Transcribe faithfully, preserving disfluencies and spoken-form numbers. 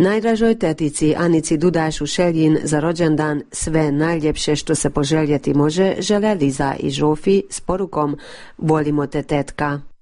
Najdražoj tetici Anici Dudaš u Šeljin za rođendan sve najljepše što se poželjeti može žele Liza i Žofi s porukom volimo te tetka.